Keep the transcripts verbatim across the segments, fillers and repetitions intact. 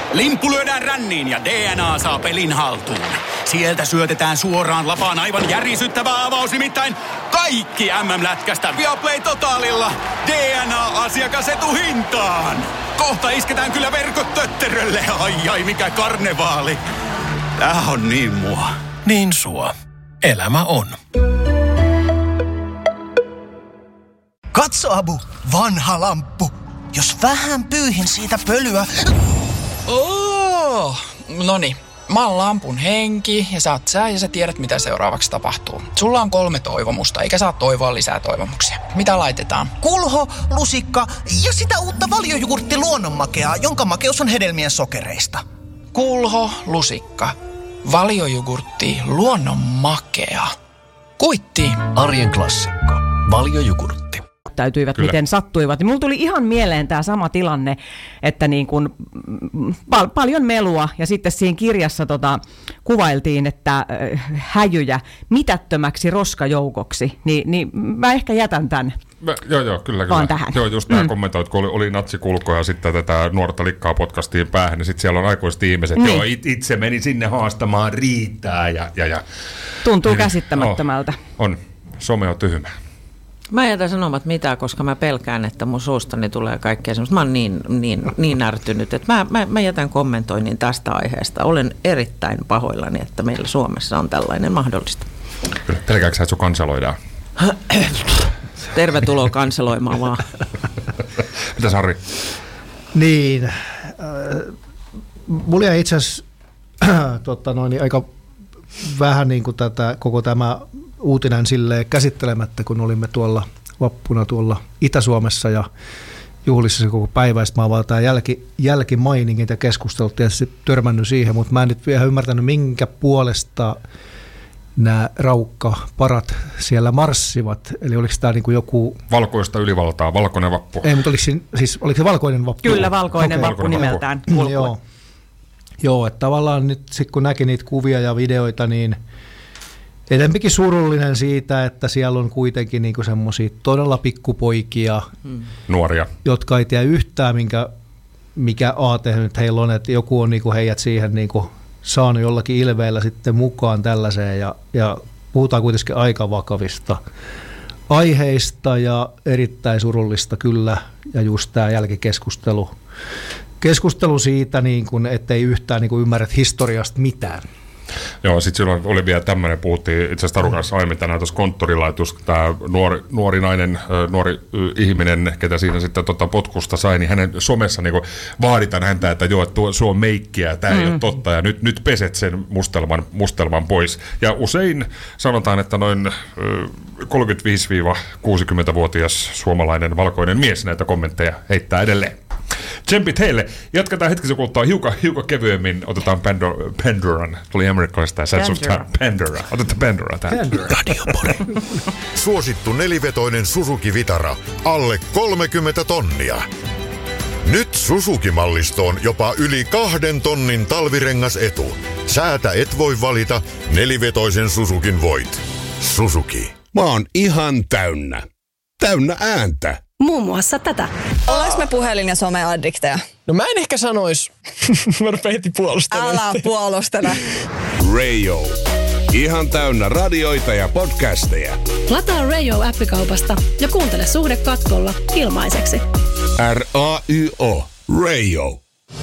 Limppu lyödään ränniin ja D N A saa pelin haltuun. Sieltä syötetään suoraan lapaan aivan järisyttävä avaus, nimittäin kaikki M M-lätkästä Viaplay Totalilla D N A-asiakasetuhintaan. Kohta isketään kyllä verkot tötterölle. Ai ai, mikä karnevaali. Tää on niin mua. Niin sua. Elämä on. Katso, Abu, vanha lamppu. Jos vähän pyyhin siitä pölyä... Oh, noni. Mä oon lampun henki ja sä oot sä ja sä tiedät mitä seuraavaksi tapahtuu. Sulla on kolme toivomusta eikä saa toivoa lisää toivomuksia. Mitä laitetaan? Kulho, lusikka ja sitä uutta valiojugurtti luonnonmakeaa, jonka makeus on hedelmien sokereista. Kulho, lusikka, valiojugurtti, luonnonmakea. Kuitti. Arjen klassikko. Valiojugurtti. Täytyivät, kyllä, miten sattuivat. Mulla tuli ihan mieleen tämä sama tilanne, että niin kun, pal- paljon melua ja sitten siinä kirjassa tota, kuvailtiin, että äh, häjyjä mitättömäksi roskajoukoksi, Ni, niin mä ehkä jätän tämän. Mä, joo, joo, kyllä, kyllä. Vaan tähän. Joo, just nämä mm. kommentoit, kun oli, oli natsikulko ja sitten tätä nuorta likkaa potkastiin päähän, niin sitten siellä on aikuiset ihmiset, niin. joo, it, itse meni sinne haastamaan, riittää ja... ja, ja tuntuu niin, käsittämättömältä. On, on. Some on tyhmä. Mä en jätä sanomat mitään, koska mä pelkään, että mun suustani tulee kaikkea semmoista. Mä oon niin, niin, niin närtynyt, että mä, mä, mä jätän kommentoinnin tästä aiheesta. Olen erittäin pahoillani, että meillä Suomessa on tällainen mahdollista. Pelkääkö sä, että sun kanseloidaan? Tervetuloa kanseloimaan vaan. Mitäs Harri? Niin, äh, mulla jäi itse asiassa tota noin, aika vähän niin kuin tätä, koko tämä uutinen silleen käsittelemättä, kun olimme tuolla vappuna tuolla Itä-Suomessa ja juhlissa se koko päivä. Sitten mä oon vaan tämä jälki, jälkimainingit ja keskustelut tietysti törmännyt siihen, mutta mä en nyt vielä ymmärtänyt, minkä puolesta nämä raukkaparat siellä marssivat. Eli oliko tämä niin kuin joku... Valkoista ylivaltaa, valkoinen vappu. Ei, mutta oliko, siinä, siis, oliko se valkoinen vappu? Kyllä, valkoinen okay. vappu valkoinen nimeltään. Vappu. Joo, Joo että tavallaan nyt sit kun näki niitä kuvia ja videoita, niin enempikin surullinen siitä, että siellä on kuitenkin niinku semmoisia todella pikkupoikia, hmm. nuoria, jotka ei tiedä yhtään, minkä, mikä aate nyt heillä on, että joku on niinku heidät siihen niinku saanut jollakin ilveellä sitten mukaan tällaiseen, ja, ja puhutaan kuitenkin aika vakavista aiheista ja erittäin surullista kyllä, ja just tämä jälkikeskustelu keskustelu siitä, niin kun, ettei yhtään niin kun ymmärrät historiasta mitään. Joo, sitten silloin oli vielä tämmöinen, puhuttiin itse asiassa Tarun kanssa aiemmin tänään tuossa konttorilla, että just tämä nuori, nuori nainen, nuori ihminen, ketä siinä sitten tota potkusta sai, niin hänen somessa niin vaaditaan häntä, että joo, että tuo, se on meikkiä, tämä mm. ei ole totta, ja nyt, nyt peset sen mustelman, mustelman pois. Ja usein sanotaan, että noin kolmekymmentäviisi kuusikymmentävuotias suomalainen valkoinen mies näitä kommentteja heittää edelleen. Tsempit heille. Jatketaan hetkisen kuluttua hiukan, hiukan kevyemmin. Otetaan Pandora, Pandoran. Tuli amerikkalaisesta ja Sense of Time. Pandora. Otetaan Pandora tähän. Radiopori. Suosittu nelivetoinen Suzuki Vitara. Alle kolmekymmentä tonnia. Nyt Suzuki-mallistoon jopa yli kahden tonnin talvirengasetu. Säätä et voi valita, nelivetoisen Suzukin voit. Suzuki. Mä oon ihan täynnä. Täynnä ääntä. Muun muassa tätä. Ollaanko me puhelin- ja someaddikteja? No mä en ehkä sanois. Mä rupean heti puolustelemaan. Älä puolustele. Radio. Ihan täynnä radioita ja podcasteja. Lataa Radio-appikaupasta ja kuuntele Suhde katkolla ilmaiseksi. R A Y O. Radio.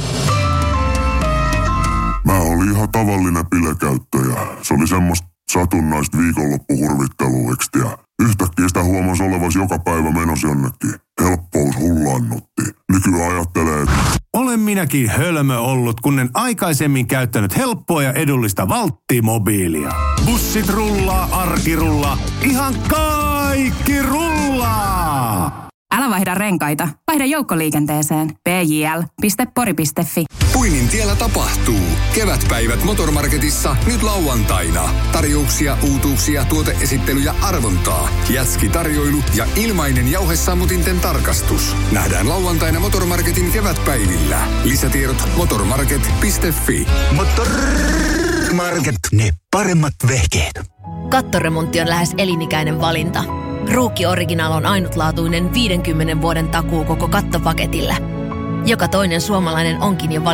Mä olin ihan tavallinen bilekäyttäjä. Se oli semmoista satunnaista viikonloppuhurvitteluekstiä. Yhtäkkiä sitä huomasi olevasi joka päivä menossa jonnekin. Helppous hullannutti. Nykyään ajattelee, että... Olen minäkin hölmö ollut, kun en aikaisemmin käyttänyt helppoa ja edullista Valtti-mobiilia. Bussit rullaa, arki rullaa, ihan kaikki rullaa! Älä vaihda renkaita, vaihda joukkoliikenteeseen. p j l piste pori piste f i. Puinin tiellä tapahtuu. Kevätpäivät Motormarketissa nyt lauantaina. Tarjouksia, uutuuksia, tuoteesittelyjä, arvontaa. Jätski-tarjoilu ja ilmainen jauhesammutinten tarkastus. Nähdään lauantaina Motormarketin kevätpäivillä. Lisätiedot motormarket piste f i. Motormarket, ne paremmat vehkeet. Kattoremontti on lähes elinikäinen valinta. Ruukki Original on ainutlaatuinen viidenkymmenen vuoden takuu koko kattopaketille. Joka toinen suomalainen onkin jo